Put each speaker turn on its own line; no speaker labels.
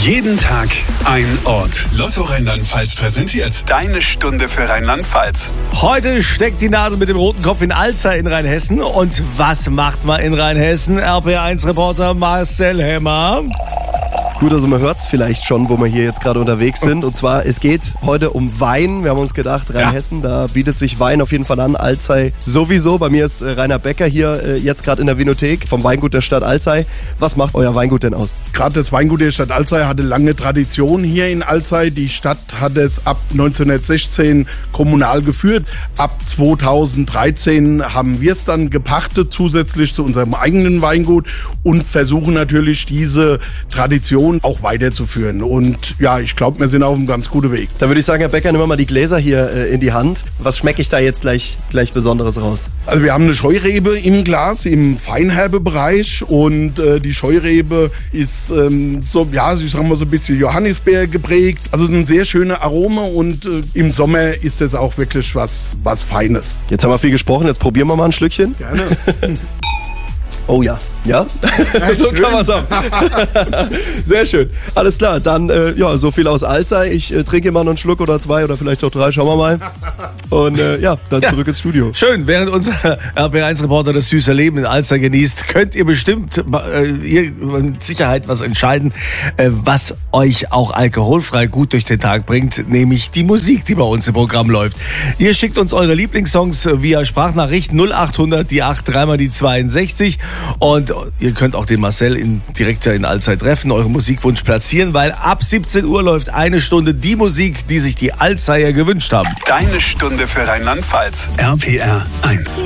Jeden Tag ein Ort. Lotto Rheinland-Pfalz präsentiert deine Stunde für Rheinland-Pfalz.
Heute steckt die Nadel mit dem roten Kopf in Alzey in Rheinhessen. Und was macht man in Rheinhessen? RPR1-Reporter Marcel Hemmer.
Gut, also man hört es vielleicht schon, wo wir hier jetzt gerade unterwegs sind. Und zwar, es geht heute um Wein. Wir haben uns gedacht, Rheinhessen, da bietet sich Wein auf jeden Fall an. Alzey sowieso. Bei mir ist Rainer Becker hier jetzt gerade in der Vinothek vom Weingut der Stadt Alzey. Was macht euer Weingut denn aus?
Gerade das Weingut der Stadt Alzey hatte lange Tradition hier in Alzey. Die Stadt hat es ab 1916 kommunal geführt. Ab 2013 haben wir es dann gepachtet, zusätzlich zu unserem eigenen Weingut, und versuchen natürlich diese Tradition auch weiterzuführen. Und ja, ich glaube, wir sind auf einem ganz guten Weg.
Da würde ich sagen, Herr Becker, nehmen wir mal die Gläser hier in die Hand. Was schmecke ich da jetzt gleich Besonderes raus?
Also wir haben eine Scheurebe im Glas, im Feinherbebereich, und die Scheurebe ist ich sag mal so ein bisschen Johannisbeer geprägt. Also ein sehr schöner Aroma, und im Sommer ist das auch wirklich was Feines.
Jetzt haben wir viel gesprochen, jetzt probieren wir mal ein Schlückchen.
Gerne.
Oh ja. Ja? So kann man sagen. Sehr schön. Alles klar, dann so viel aus Alzey. Ich trinke mal noch einen Schluck oder zwei oder vielleicht auch drei, schauen wir mal. Und dann zurück ins Studio.
Schön, während unser RPR1-Reporter das süße Leben in Alzey genießt, könnt ihr bestimmt mit Sicherheit was entscheiden, was euch auch alkoholfrei gut durch den Tag bringt, nämlich die Musik, die bei uns im Programm läuft. Ihr schickt uns eure Lieblingssongs via Sprachnachricht 0800 die 8 3 mal die 62, und ihr könnt auch den Marcel direkt in Alzey treffen, euren Musikwunsch platzieren, weil ab 17 Uhr läuft eine Stunde die Musik, die sich die Alzeyer gewünscht haben.
Deine Stunde für Rheinland-Pfalz. RPR 1.